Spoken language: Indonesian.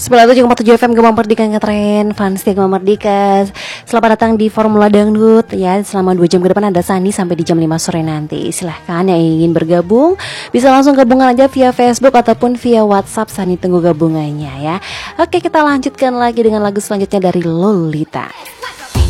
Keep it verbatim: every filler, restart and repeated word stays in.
sembilan puluh tujuh koma tujuh F M Gemma Merdeka ngetren, fans di Gemma Merdeka. Selamat datang di Formula Dangdut ya. Selama dua jam ke depan ada Sani sampai di jam lima sore nanti. Silahkan yang ingin bergabung bisa langsung gabungan aja via Facebook ataupun via WhatsApp. Sani tunggu gabungannya ya. Oke, kita lanjutkan lagi dengan lagu selanjutnya dari Lolita.